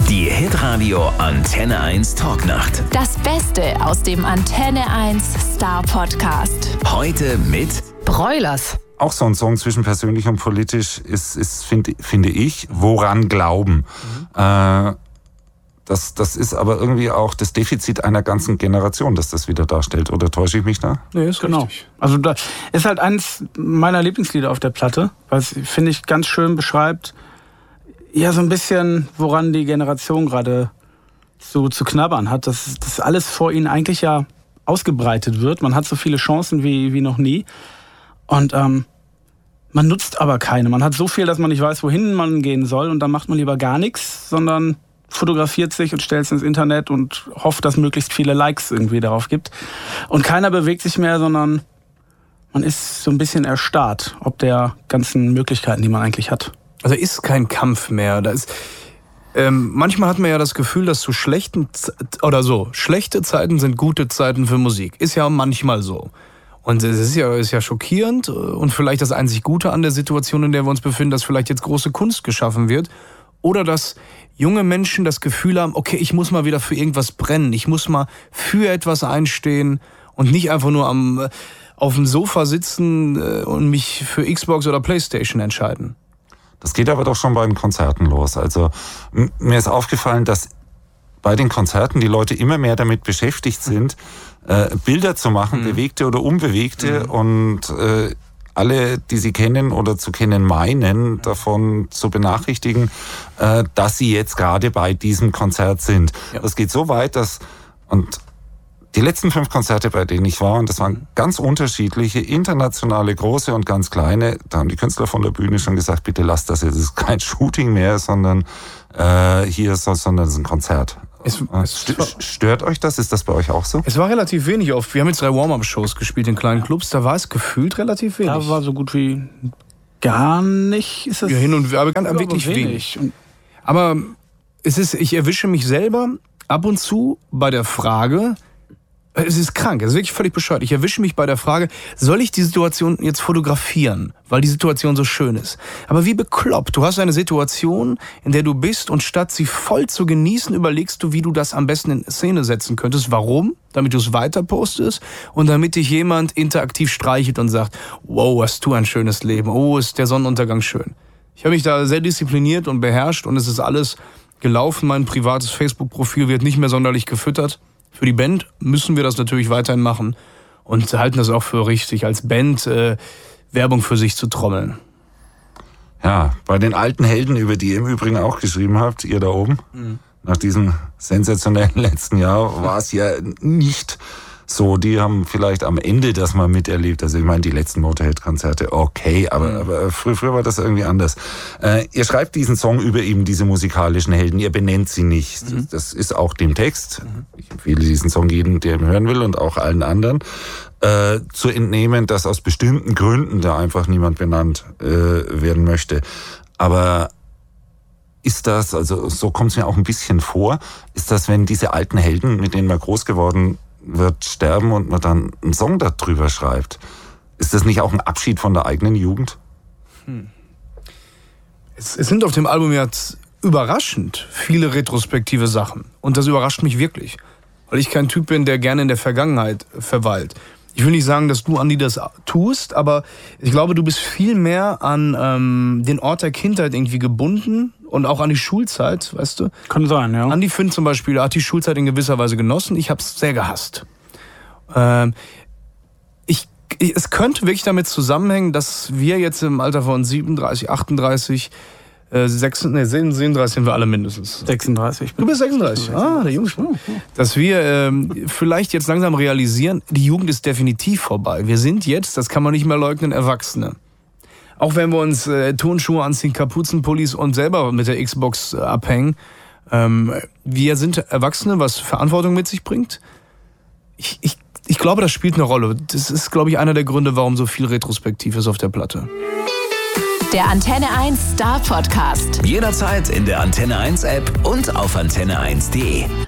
Die Hitradio Antenne 1 Talknacht. Das Beste aus dem Antenne 1 Star Podcast. Heute mit Broilers. Auch so ein Song zwischen persönlich und politisch ist finde ich, woran glauben. Das ist aber irgendwie auch das Defizit einer ganzen Generation, dass das wieder darstellt. Oder täusche ich mich da? Nee, ist genau richtig. Also da ist halt eins meiner Lieblingslieder auf der Platte, weil es, finde ich, ganz schön beschreibt, ja, so ein bisschen, woran die Generation gerade so zu knabbern hat. Dass das alles vor ihnen eigentlich ja ausgebreitet wird. Man hat so viele Chancen wie noch nie. Und man nutzt aber keine. Man hat so viel, dass man nicht weiß, wohin man gehen soll. Und dann macht man lieber gar nichts, sondern fotografiert sich und stellt es ins Internet und hofft, dass möglichst viele Likes irgendwie darauf gibt. Und keiner bewegt sich mehr, sondern man ist so ein bisschen erstarrt, ob der ganzen Möglichkeiten, die man eigentlich hat. Also ist kein Kampf mehr. Da ist, manchmal hat man ja das Gefühl, dass zu schlechte Zeiten sind gute Zeiten für Musik. Ist ja manchmal so. Und es ist ja schockierend und vielleicht das einzig Gute an der Situation, in der wir uns befinden, dass vielleicht jetzt große Kunst geschaffen wird. Oder dass junge Menschen das Gefühl haben, okay, ich muss mal wieder für irgendwas brennen. Ich muss mal für etwas einstehen und nicht einfach nur auf dem Sofa sitzen und mich für Xbox oder Playstation entscheiden. Das geht aber doch schon bei den Konzerten los. Also mir ist aufgefallen, dass bei den Konzerten die Leute immer mehr damit beschäftigt sind, Bilder zu machen, bewegte oder unbewegte, und alle, die sie kennen oder zu kennen meinen, davon zu benachrichtigen, dass sie jetzt gerade bei diesem Konzert sind. Ja. Das geht so weit, und die letzten 5 Konzerte, bei denen ich war, und das waren ganz unterschiedliche, internationale, große und ganz kleine, da haben die Künstler von der Bühne schon gesagt, bitte lasst das jetzt, es ist kein Shooting mehr, sondern es ist ein Konzert. Stört euch das? Ist das bei euch auch so? Es war relativ wenig oft. Wir haben jetzt 3 Warm-Up-Shows gespielt in kleinen Clubs, da war es gefühlt relativ wenig. Da war so gut wie gar nicht. Ist das ja, hin und wieder, aber wirklich wenig. Aber ich erwische mich selber ab und zu bei der Frage, es ist krank, es ist wirklich völlig bescheuert. Ich erwische mich bei der Frage, soll ich die Situation jetzt fotografieren, weil die Situation so schön ist? Aber wie bekloppt. Du hast eine Situation, in der du bist, und statt sie voll zu genießen, überlegst du, wie du das am besten in Szene setzen könntest. Warum? Damit du es weiter postest und damit dich jemand interaktiv streichelt und sagt, wow, hast du ein schönes Leben. Oh, ist der Sonnenuntergang schön. Ich habe mich da sehr diszipliniert und beherrscht, und es ist alles gelaufen. Mein privates Facebook-Profil wird nicht mehr sonderlich gefüttert. Für die Band müssen wir das natürlich weiterhin machen und halten das auch für richtig, als Band Werbung für sich zu trommeln. Ja, bei den alten Helden, über die ihr im Übrigen auch geschrieben habt, ihr da oben, nach diesem sensationellen letzten Jahr, war es ja nicht so. Die haben vielleicht am Ende das mal miterlebt. Also ich meine, die letzten Motorhead-Konzerte, okay, aber früher war das irgendwie anders. Ihr schreibt diesen Song über eben diese musikalischen Helden, ihr benennt sie nicht. Das ist auch dem Text. Ich empfehle diesen Song jedem, der ihn hören will, und auch allen anderen, zu entnehmen, dass aus bestimmten Gründen da einfach niemand benannt werden möchte. Aber ist das, also so kommt es mir auch ein bisschen vor, ist das, wenn diese alten Helden, mit denen man groß geworden wird, sterben und man dann einen Song darüber schreibt, ist das nicht auch ein Abschied von der eigenen Jugend? Es sind auf dem Album jetzt überraschend viele retrospektive Sachen. Und das überrascht mich wirklich. Weil ich kein Typ bin, der gerne in der Vergangenheit verweilt. Ich will nicht sagen, dass du, Andi, das tust, aber ich glaube, du bist viel mehr an den Ort der Kindheit irgendwie gebunden und auch an die Schulzeit, weißt du? Kann sein, ja. Andi Finn zum Beispiel hat die Schulzeit in gewisser Weise genossen. Ich habe es sehr gehasst. Es könnte wirklich damit zusammenhängen, dass wir jetzt im Alter von 37, 38, 37 sind wir alle mindestens. 36. Du bist 36. Ah, der Junge. Dass wir vielleicht jetzt langsam realisieren, die Jugend ist definitiv vorbei. Wir sind jetzt, das kann man nicht mehr leugnen, Erwachsene. Auch wenn wir uns Turnschuhe anziehen, Kapuzenpullis und selber mit der Xbox abhängen. Wir sind Erwachsene, was Verantwortung mit sich bringt. Ich glaube, das spielt eine Rolle. Das ist, glaube ich, einer der Gründe, warum so viel retrospektiv ist auf der Platte. Der Antenne 1 Star Podcast. jederzeit in der Antenne 1 App und auf antenne1.de.